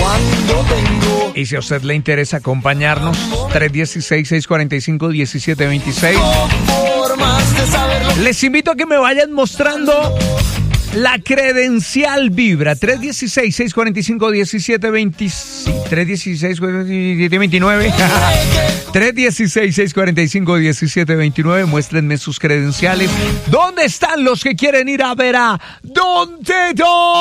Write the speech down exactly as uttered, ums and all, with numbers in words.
Y si a usted le interesa acompañarnos, tres uno seis, seis cuatro cinco, uno siete dos seis. Les invito a que me vayan mostrando la credencial Vibra. tres uno seis, seis cuatro cinco, uno siete dos seis. tres uno seis, seis cuatro cinco, uno siete dos nueve. tres uno seis, seis cuatro cinco, uno siete dos nueve. Muéstrenme sus credenciales. ¿Dónde están los que quieren ir a ver a Don Teto?